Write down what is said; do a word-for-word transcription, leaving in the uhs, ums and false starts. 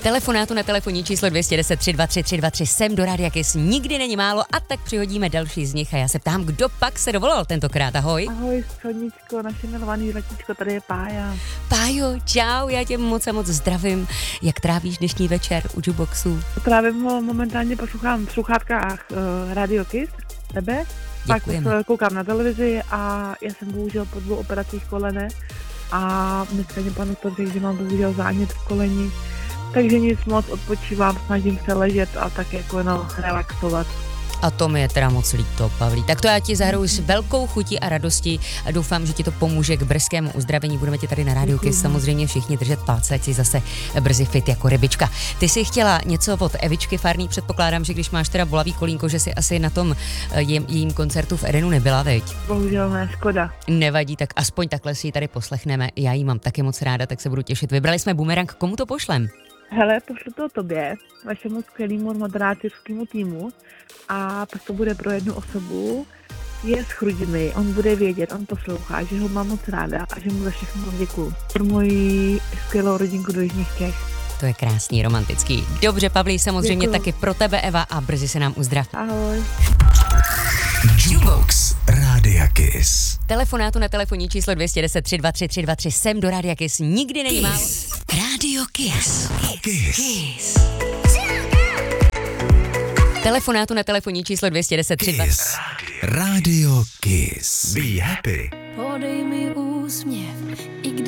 Telefonátu na telefonní číslo dvě jedna deset tři dva tři tři dva tři sem do Rádia Kiss nikdy není málo a tak přihodíme další z nich a já se ptám, kdo pak se dovolal tentokrát, ahoj. Ahoj, Soničko, naše milovaný letičko, tady je Pája. Pájo, čau, já tě moc a moc zdravím. Jak trávíš dnešní večer u jukeboxu? Právě ho momentálně poslouchám v sluchátkách uh, Radio Kiss, tebe. Děkujeme. Pak koukám na televizi a já jsem bohužel po dvou operacích kolene a dneska mě pan doktor řekl, že mám bohužel zánět v koleni. Takže nic moc, odpočívám, snažím se ležet a tak jako jenom relaxovat. A to mi je teda moc líto, Pavlí. Tak to já ti zahraju s velkou chutí a radostí a doufám, že ti to pomůže k brzkému uzdravení. Budeme tě tady na Rádiu Kiss samozřejmě všichni držet palce, ať si zase brzy fit jako rybička. Ty jsi chtěla něco od Evičky Farný, předpokládám, že když máš teda bolavý kolínko, že si asi na tom jejím, jejím koncertu v Edenu nebyla, veď? Bohužel ne, škoda. Nevadí, tak aspoň takhle si ji tady poslechneme. Já ji mám taky moc ráda, tak se budu těšit. Vybrali jsme bumerang, komu to pošlem? Hele, pošlu to tobě, vašemu skvělému moderátorskému týmu a pak to bude pro jednu osobu. Je s chrudimi, on bude vědět, on poslouchá, že ho mám moc ráda a že mu za všechno děkuju. Pro moji skvělou rodinku do Jižních Čech. To je krásný, romantický. Dobře, Pavlí, samozřejmě děkuju. Taky pro tebe, Eva, a brzy se nám uzdrav. Ahoj. Jukebox Rádia Kiss. Telefonátu na telefonní číslo dvě jedna deset tři dva tři tři dva tři sem do Rádia Kiss nikdy není málo. Rádio Kiss. Kiss. Kiss. Telefonátu na telefonní číslo dvě jedna deset tři dva tři. Kiss. Radio Kiss. Be happy. Podej mi úsměv, i když